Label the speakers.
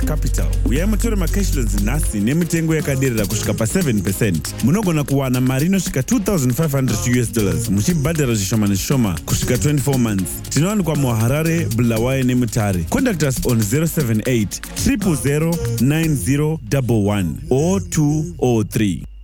Speaker 1: Capital. Uyai mutore macashloans nhasi nemitengo yakaderera kusvika pa7%. Munogona kuwana mari inosvika $2,500 muchibhadhara zvishoma nezvishoma kusvika 24 months. Tinowanikwa muHarare, Bulawayo neMutare. Contact us on 078 000 9011 or 203.